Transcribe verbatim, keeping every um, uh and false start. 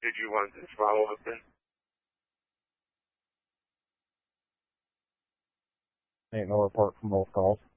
Did you want this follow-up then? Ain't no report from both calls.